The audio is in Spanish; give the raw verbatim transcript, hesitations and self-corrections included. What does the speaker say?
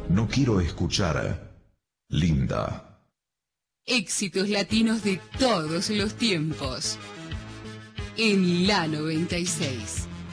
No quiero escuchar Linda. Éxitos latinos de todos los tiempos. En la noventa y seis.